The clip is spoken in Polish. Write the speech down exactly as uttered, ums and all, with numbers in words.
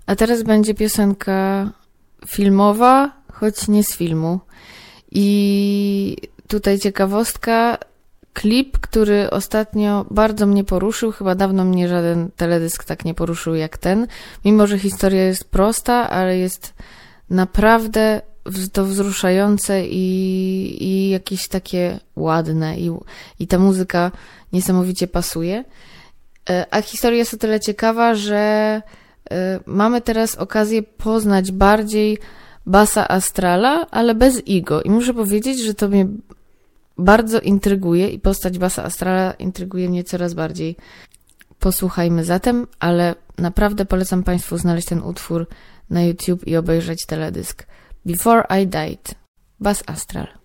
A teraz będzie piosenka filmowa, choć nie z filmu. I tutaj ciekawostka, klip, który ostatnio bardzo mnie poruszył, chyba dawno mnie żaden teledysk tak nie poruszył jak ten, mimo że historia jest prosta, ale jest naprawdę to wzruszające i, i jakieś takie ładne i, i ta muzyka niesamowicie pasuje. A historia jest o tyle ciekawa, że mamy teraz okazję poznać bardziej Bassa Astrala, ale bez Igo. I muszę powiedzieć, że to mnie bardzo intryguje i postać Bassa Astrala intryguje mnie coraz bardziej. Posłuchajmy zatem, ale naprawdę polecam Państwu znaleźć ten utwór na YouTube i obejrzeć teledysk. Before I Died, Bass Astral.